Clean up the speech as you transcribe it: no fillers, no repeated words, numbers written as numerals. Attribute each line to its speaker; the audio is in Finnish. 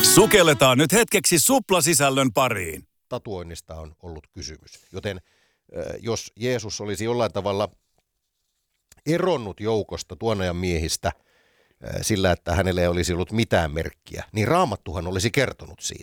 Speaker 1: Sukelletaan nyt hetkeksi suplasisällön pariin.
Speaker 2: Tatuoinnista on ollut kysymys. Joten jos Jeesus olisi jollain tavalla eronnut joukosta tuon ajan miehistä sillä, että hänelle ei olisi ollut mitään merkkiä, niin Raamattuhan olisi kertonut siitä.